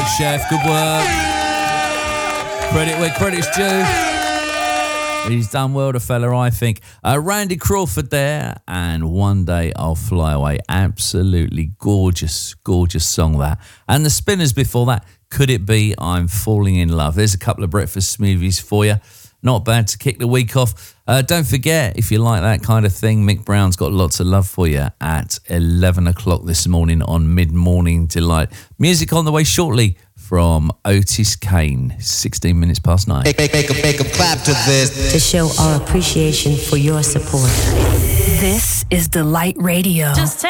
work, Chef. Good work. Credit where credit's due. He's done well, the fella, I think. Randy Crawford there, and One Day I'll Fly Away. Absolutely gorgeous, gorgeous song that. And the Spinners before that, Could It Be I'm Falling in Love. There's a couple of breakfast smoothies for you. Not bad to kick the week off. Don't forget, if you like that kind of thing, Mick Brown's got lots of love for you at 11 o'clock this morning on Mid-Morning Delight. Music on the way shortly from Otis Kane, 16 minutes past 9. Make a clap to this. To show our appreciation for your support. This is Delight Radio. Just